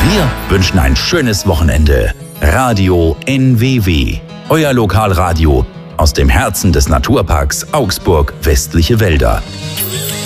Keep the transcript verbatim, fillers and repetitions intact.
Wir wünschen ein schönes Wochenende. Radio N W W, euer Lokalradio aus dem Herzen des Naturparks Augsburg Westliche Wälder.